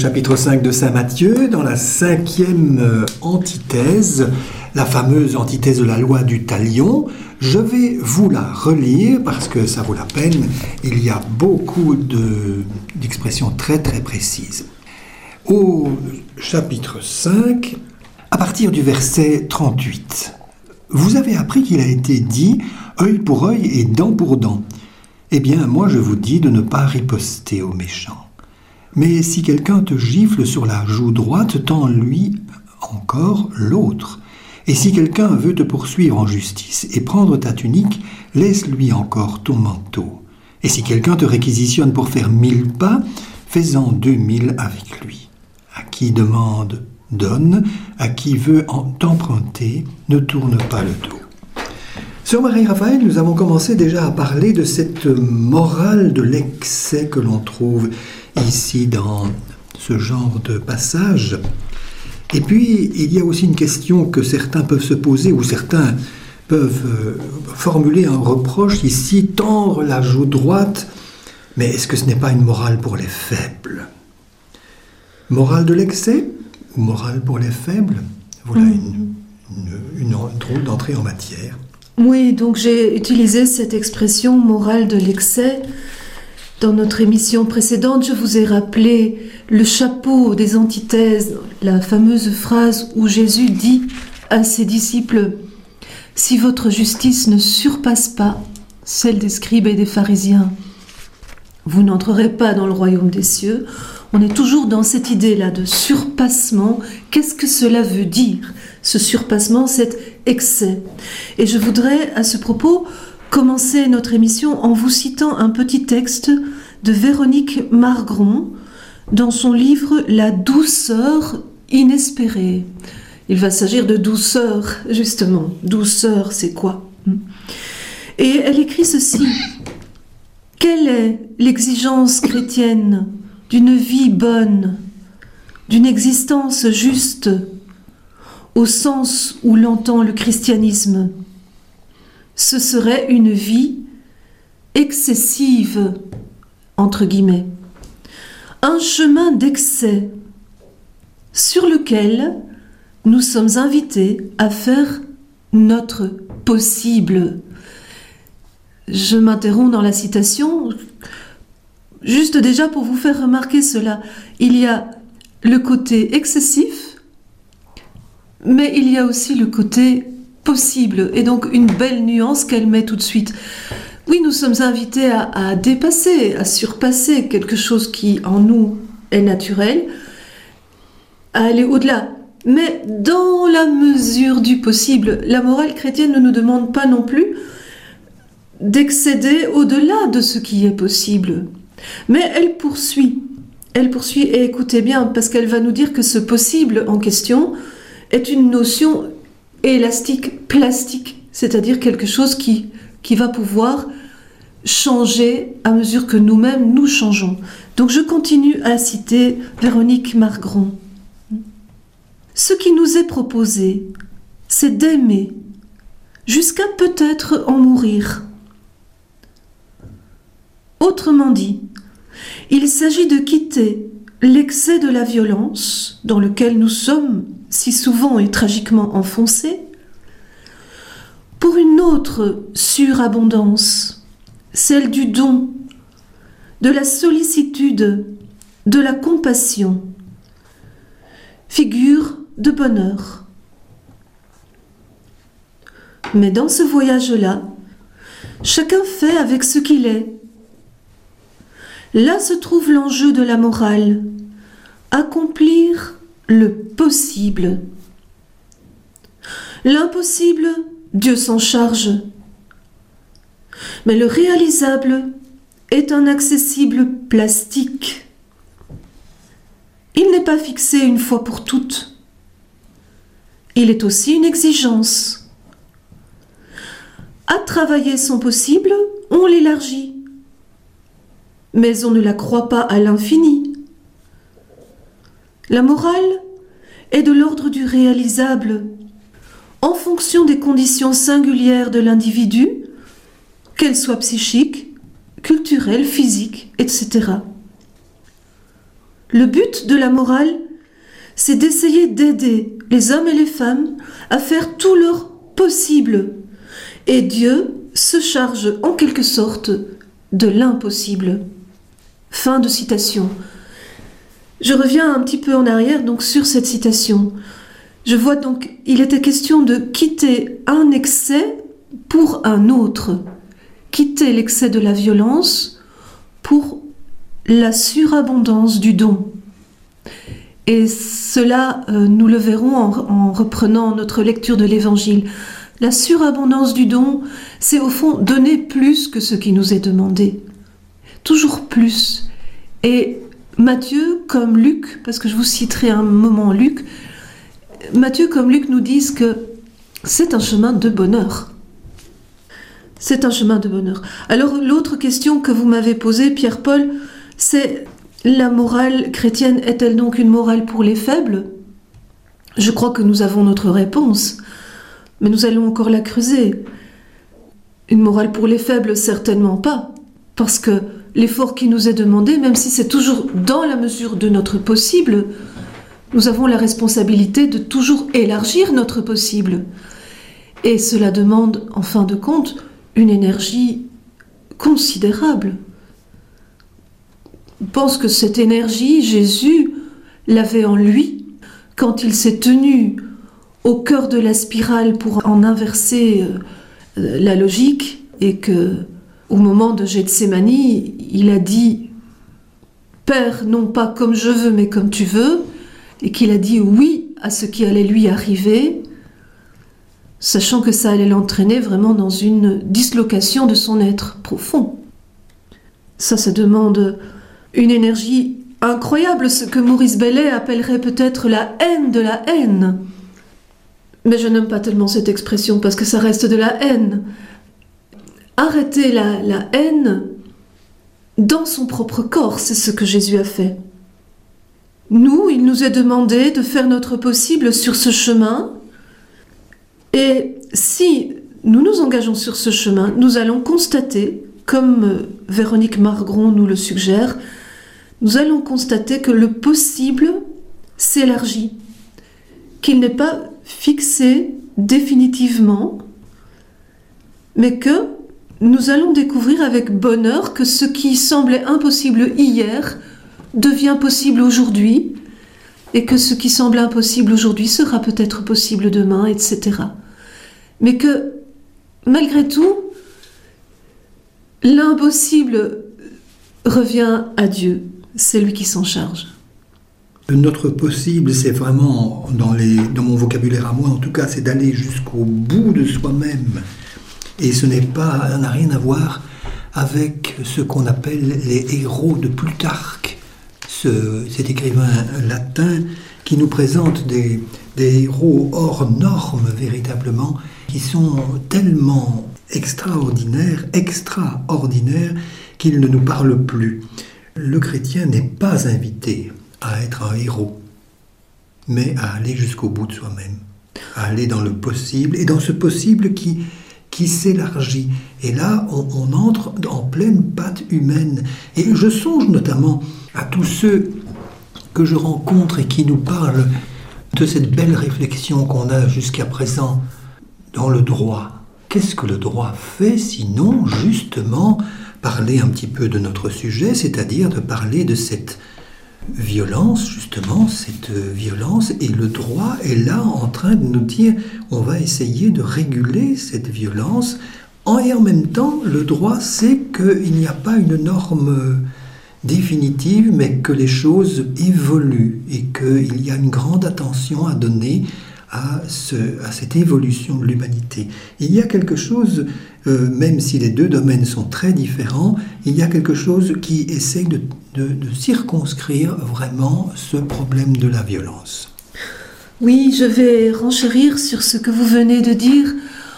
Chapitre 5 de Saint Matthieu, dans la 5e antithèse, la fameuse antithèse de la loi du talion. Je vais vous la relire parce que ça vaut la peine. Il y a beaucoup d'expressions très très précises. Au chapitre 5, à partir du verset 38, vous avez appris qu'il a été dit « œil pour œil et dent pour dent ». Eh bien, moi je vous dis de ne pas riposter aux méchants. Mais si quelqu'un te gifle sur la joue droite, tends-lui encore l'autre. Et si quelqu'un veut te poursuivre en justice et prendre ta tunique, laisse-lui encore ton manteau. Et si quelqu'un te réquisitionne pour faire 1000 pas, fais-en 2000 avec lui. À qui demande, donne. À qui veut t'emprunter, ne tourne pas le dos. Sœur Marie-Raphaël, nous avons commencé déjà à parler de cette morale de l'excès que l'on trouve ici dans ce genre de passage. Et puis, il y a aussi une question que certains peuvent se poser, ou certains peuvent formuler un reproche ici, tendre la joue droite. Mais est-ce que ce n'est pas une morale pour les faibles? Morale de l'excès ou morale pour les faibles? Voilà une drôle d'entrée en matière. Oui, donc j'ai utilisé cette expression morale de l'excès. Dans notre émission précédente, je vous ai rappelé le chapeau des antithèses, la fameuse phrase où Jésus dit à ses disciples « Si votre justice ne surpasse pas celle des scribes et des pharisiens, vous n'entrerez pas dans le royaume des cieux. » On est toujours dans cette idée-là de surpassement. Qu'est-ce que cela veut dire, ce surpassement, cet excès? Et je voudrais, à ce propos, commencer notre émission en vous citant un petit texte de Véronique Margron dans son livre « La douceur inespérée ». Il va s'agir de douceur, justement. Douceur, c'est quoi? Et elle écrit ceci. « Quelle est l'exigence chrétienne d'une vie bonne, d'une existence juste, au sens où l'entend le christianisme? Ce serait une vie excessive, entre guillemets, un chemin d'excès sur lequel nous sommes invités à faire notre possible. » Je m'interromps dans la citation, juste déjà pour vous faire remarquer cela. Il y a le côté excessif, mais il y a aussi le côté possible, et donc une belle nuance qu'elle met tout de suite. Oui, nous sommes invités à dépasser, à surpasser quelque chose qui en nous est naturel, à aller au-delà. Mais dans la mesure du possible, la morale chrétienne ne nous demande pas non plus d'excéder au-delà de ce qui est possible. Mais elle poursuit, et écoutez bien, parce qu'elle va nous dire que ce possible en question est une notion élastique, plastique, c'est-à-dire quelque chose qui va pouvoir changer à mesure que nous-mêmes nous changeons. Donc je continue à citer Véronique Margron. Ce qui nous est proposé, c'est d'aimer, jusqu'à peut-être en mourir. Autrement dit, il s'agit de quitter l'excès de la violence dans lequel nous sommes si souvent et tragiquement enfoncés, pour une autre surabondance, celle du don, de la sollicitude, de la compassion, figure de bonheur. Mais dans ce voyage-là, chacun fait avec ce qu'il est. Là se trouve l'enjeu de la morale, accomplir le possible. L'impossible, Dieu s'en charge. Mais le réalisable est un accessible plastique. Il n'est pas fixé une fois pour toutes. Il est aussi une exigence. À travailler son possible, on l'élargit. Mais on ne la croit pas à l'infini. La morale est de l'ordre du réalisable, en fonction des conditions singulières de l'individu, qu'elles soient psychiques, culturelles, physiques, etc. Le but de la morale, c'est d'essayer d'aider les hommes et les femmes à faire tout leur possible. Et Dieu se charge en quelque sorte de l'impossible. Fin de citation. Je reviens un petit peu en arrière donc sur cette citation. Je vois donc, il était question de quitter un excès pour un autre. Quitter l'excès de la violence pour la surabondance du don. Et cela, nous le verrons en reprenant notre lecture de l'Évangile. La surabondance du don, c'est au fond donner plus que ce qui nous est demandé. Toujours plus. Et Matthieu comme Luc, parce que je vous citerai un moment Luc, Matthieu comme Luc nous disent que c'est un chemin de bonheur. C'est un chemin de bonheur. Alors l'autre question que vous m'avez posée, Pierre-Paul, c'est la morale chrétienne est-elle donc une morale pour les faibles ? Je crois que nous avons notre réponse, mais nous allons encore la creuser. Une morale pour les faibles, certainement pas, parce que l'effort qui nous est demandé, même si c'est toujours dans la mesure de notre possible, nous avons la responsabilité de toujours élargir notre possible. Et cela demande, en fin de compte, une énergie considérable. Je pense que cette énergie, Jésus l'avait en lui quand il s'est tenu au cœur de la spirale pour en inverser la logique et que, au moment de Gethsémani, il a dit « Père, non pas comme je veux, mais comme tu veux », et qu'il a dit oui à ce qui allait lui arriver, sachant que ça allait l'entraîner vraiment dans une dislocation de son être profond. Ça demande une énergie incroyable, ce que Maurice Bellet appellerait peut-être la haine de la haine. Mais je n'aime pas tellement cette expression parce que ça reste de la haine. Arrêter la haine dans son propre corps, c'est ce que Jésus a fait. Nous, il nous est demandé de faire notre possible sur ce chemin. Et si nous nous engageons sur ce chemin, nous allons constater, comme Véronique Margron nous le suggère, nous allons constater que le possible s'élargit, qu'il n'est pas fixé définitivement, mais que nous allons découvrir avec bonheur que ce qui semblait impossible hier devient possible aujourd'hui, et que ce qui semble impossible aujourd'hui sera peut-être possible demain, etc. Mais que, malgré tout, l'impossible revient à Dieu. C'est lui qui s'en charge. Notre possible, c'est vraiment, dans mon vocabulaire à moi, en tout cas, c'est d'aller jusqu'au bout de soi-même. Et ça n'a rien à voir avec ce qu'on appelle les héros de Plutarque, cet écrivain latin qui nous présente des héros hors normes véritablement, qui sont tellement extraordinaires qu'ils ne nous parlent plus. Le chrétien n'est pas invité à être un héros, mais à aller jusqu'au bout de soi-même, à aller dans le possible, et dans ce possible qui s'élargit. Et là, on entre en pleine patte humaine. Et je songe notamment à tous ceux que je rencontre et qui nous parlent de cette belle réflexion qu'on a jusqu'à présent dans le droit. Qu'est-ce que le droit fait sinon justement parler un petit peu de notre sujet, c'est-à-dire de parler de cette violence, justement, cette violence, et le droit est là en train de nous dire on va essayer de réguler cette violence, et en même temps, le droit sait qu'il n'y a pas une norme définitive, mais que les choses évoluent et qu'il y a une grande attention à donner à cette évolution de l'humanité. Il y a quelque chose, même si les deux domaines sont très différents, il y a quelque chose qui essaie de circonscrire vraiment ce problème de la violence. Oui, je vais renchérir sur ce que vous venez de dire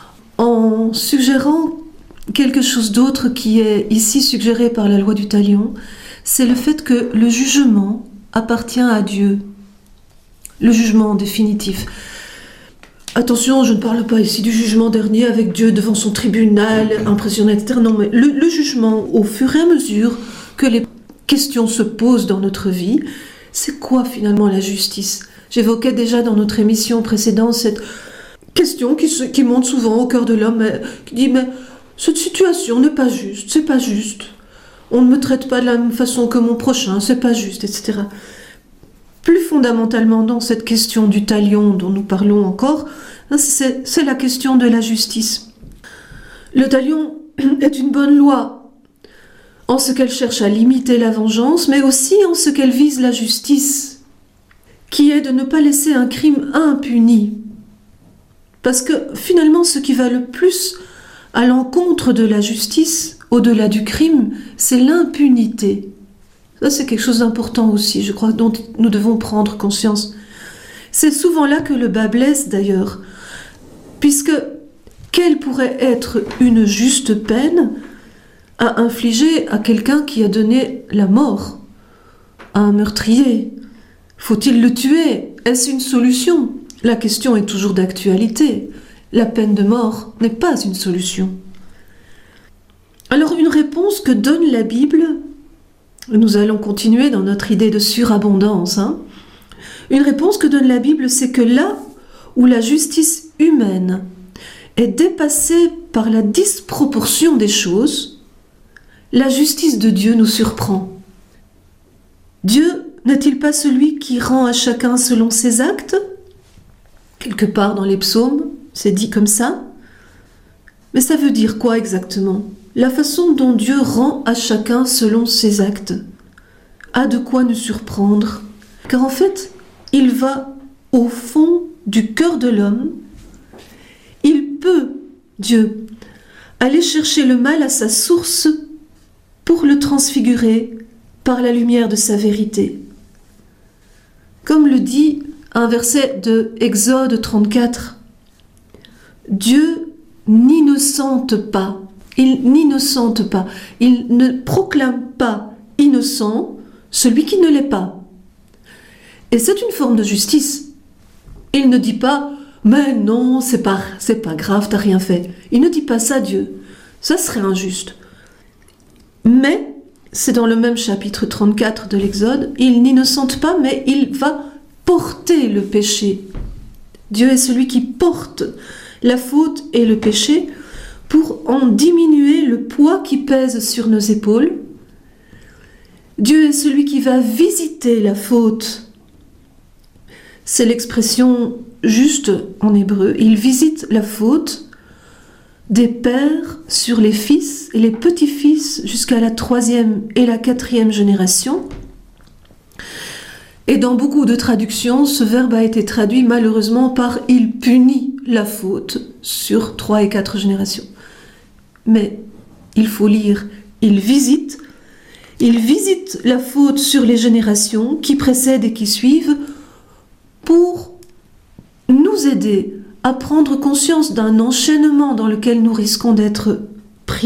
en suggérant quelque chose d'autre qui est ici suggéré par la loi du talion, c'est le fait que le jugement appartient à Dieu. Le jugement définitif. Attention, je ne parle pas ici du jugement dernier avec Dieu devant son tribunal, impressionnant, etc. Non, mais le jugement, au fur et à mesure que les questions se posent dans notre vie, C'est quoi finalement la justice? J'évoquais déjà dans notre émission précédente cette question qui monte souvent au cœur de l'homme, qui dit « mais cette situation n'est pas juste, c'est pas juste. On ne me traite pas de la même façon que mon prochain, c'est pas juste, etc. » Plus fondamentalement dans cette question du talion dont nous parlons encore, c'est la question de la justice. Le talion est une bonne loi en ce qu'elle cherche à limiter la vengeance, mais aussi en ce qu'elle vise la justice, qui est de ne pas laisser un crime impuni. Parce que finalement, ce qui va le plus à l'encontre de la justice, au-delà du crime, c'est l'impunité. Ça, c'est quelque chose d'important aussi, je crois, dont nous devons prendre conscience. C'est souvent là que le bât blesse, d'ailleurs, puisque quelle pourrait être une juste peine à infliger à quelqu'un qui a donné la mort, à un meurtrier? Faut-il le tuer? Est-ce une solution? La question est toujours d'actualité. La peine de mort n'est pas une solution. Alors, une réponse que donne la Bible, nous allons continuer dans notre idée de surabondance, Une réponse que donne la Bible, c'est que là où la justice humaine est dépassée par la disproportion des choses, la justice de Dieu nous surprend. Dieu n'est-il pas celui qui rend à chacun selon ses actes? Quelque part dans les psaumes, c'est dit comme ça. Mais ça veut dire quoi exactement? La façon dont Dieu rend à chacun selon ses actes a de quoi nous surprendre. Car en fait, il va au fond du cœur de l'homme. Il peut, Dieu, aller chercher le mal à sa source pour le transfigurer par la lumière de sa vérité. Comme le dit un verset de Exode 34, Dieu n'innocente pas, il ne proclame pas innocent celui qui ne l'est pas. Et c'est une forme de justice. Il ne dit pas « mais non, c'est pas grave, t'as rien fait ». Il ne dit pas ça, Dieu. Ça serait injuste. Mais, c'est dans le même chapitre 34 de l'Exode, il n'innocente pas, mais il va porter le péché. Dieu est celui qui porte la faute et le péché pour en diminuer le poids qui pèse sur nos épaules. Dieu est celui qui va visiter la faute. C'est l'expression juste en hébreu. Il visite la faute des pères sur les fils et les petits-fils jusqu'à la 3e et la 4e génération. Et dans beaucoup de traductions, ce verbe a été traduit malheureusement par « il punit la faute sur 3 et 4 générations ». Mais il faut lire « il visite la faute sur les générations qui précèdent et qui suivent pour nous aider à prendre conscience d'un enchaînement dans lequel nous risquons d'être prisonniers. »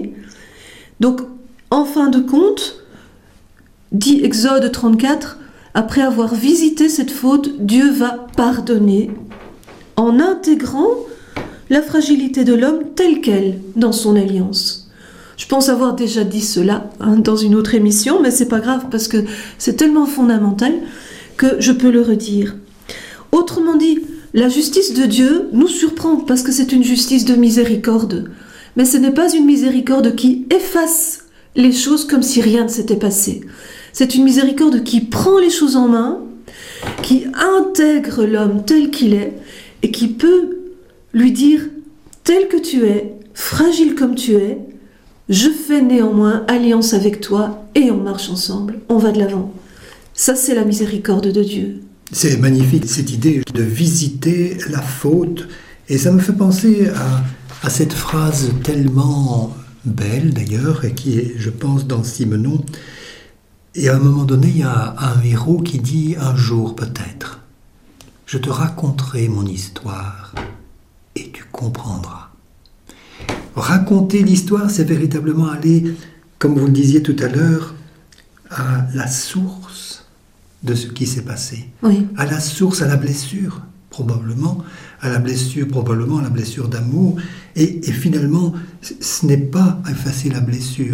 Donc, en fin de compte, dit Exode 34, après avoir visité cette faute, Dieu va pardonner en intégrant la fragilité de l'homme telle qu'elle dans son alliance. Je pense avoir déjà dit cela dans une autre émission, mais c'est pas grave parce que c'est tellement fondamental que je peux le redire. Autrement dit, la justice de Dieu nous surprend parce que c'est une justice de miséricorde. Mais ce n'est pas une miséricorde qui efface les choses comme si rien ne s'était passé. C'est une miséricorde qui prend les choses en main, qui intègre l'homme tel qu'il est et qui peut lui dire « tel que tu es, fragile comme tu es, je fais néanmoins alliance avec toi et on marche ensemble, on va de l'avant. » Ça, c'est la miséricorde de Dieu. C'est magnifique, cette idée de visiter la faute. Et ça me fait penser à cette phrase tellement belle, d'ailleurs, et qui est, je pense, dans Simenon. Et à un moment donné, il y a un héros qui dit « un jour peut-être, je te raconterai mon histoire et tu comprendras ». Raconter l'histoire, c'est véritablement aller, comme vous le disiez tout à l'heure, à la source de ce qui s'est passé. Oui. À la source, à la blessure, probablement, à la blessure d'amour. Et finalement, ce n'est pas effacer la blessure,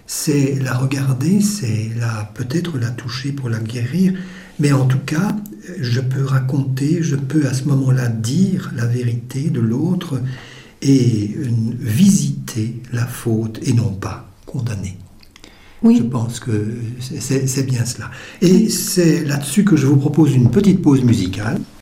c'est la regarder, c'est peut-être la toucher pour la guérir, mais en tout cas, je peux raconter, je peux à ce moment-là dire la vérité de l'autre et visiter la faute et non pas condamner. Oui. Je pense que c'est bien cela. Et c'est là-dessus que je vous propose une petite pause musicale.